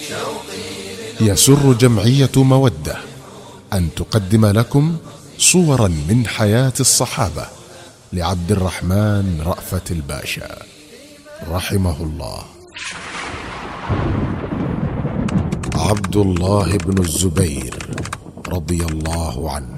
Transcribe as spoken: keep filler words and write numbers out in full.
يسر جمعية مودة أن تقدم لكم صورا من حياة الصحابة لعبد الرحمن رأفت الباشا رحمه الله. عبد الله بن الزبير رضي الله عنه.